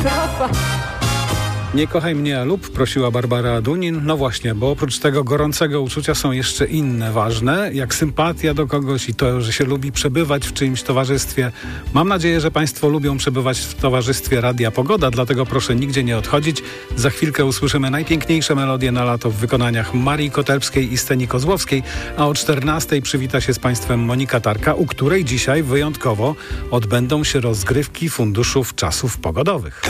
katastrofa. Nie kochaj mnie, a lub, prosiła Barbara Dunin. No właśnie, bo oprócz tego gorącego uczucia są jeszcze inne ważne, jak sympatia do kogoś i to, że się lubi przebywać w czyimś towarzystwie. Mam nadzieję, że Państwo lubią przebywać w towarzystwie Radia Pogoda, dlatego proszę nigdzie nie odchodzić. Za chwilkę usłyszymy najpiękniejsze melodie na lato w wykonaniach Marii Kotelskiej i Steni Kozłowskiej, a o 14:00 przywita się z Państwem Monika Tarka, u której dzisiaj wyjątkowo odbędą się rozgrywki funduszów czasów pogodowych.